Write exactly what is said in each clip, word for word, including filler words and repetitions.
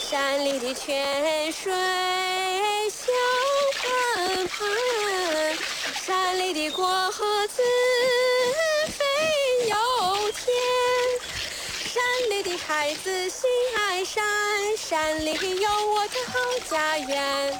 山里的泉水笑喷喷，山里的果子肥又甜，山里的孩子心爱山，山里有我的好家园。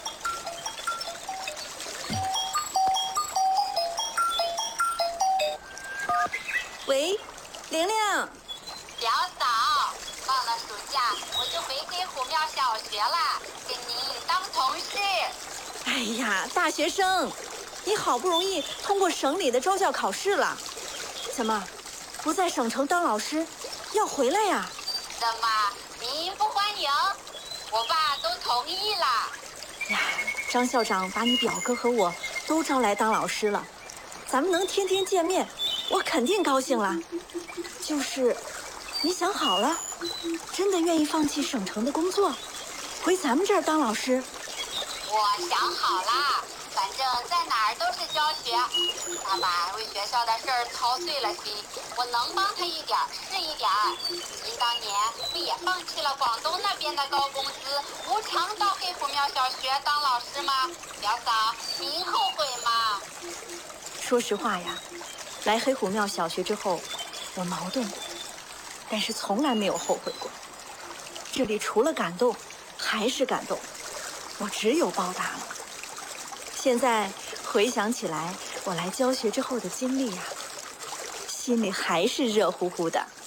喂，玲玲。 表嫂，放了暑假我就回黑虎庙小学了，跟您当同事。 哎呀，大学生，你好不容易通过省里的招教考试了，怎么不在省城当老师，要回来呀？ 怎么您不欢迎？我爸都同意了。 呀，张校长把你表哥和我都招来当老师了，咱们能天天见面，我肯定高兴了。就是，你想好了，真的愿意放弃省城的工作，回咱们这儿当老师？ 我想好了，反正在哪儿都是教学。爸爸为学校的事儿操碎了心，我能帮他一点是一点。您当年不也放弃了广东那边的高工资，无偿到黑虎庙小学当老师吗？表嫂，您后悔吗？ 说实话呀，来黑虎庙小学之后，我矛盾过，但是从来没有后悔过。这里除了感动，还是感动，我只有报答了。现在回想起来，我来教学之后的经历呀，心里还是热乎乎的。